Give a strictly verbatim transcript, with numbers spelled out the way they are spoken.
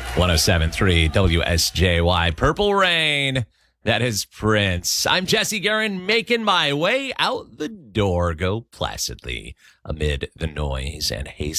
one oh seven point three W S J Y. Purple Rain. That is Prince. I'm Jesse Guerin, making my way out the door. Go placidly amid the noise and haste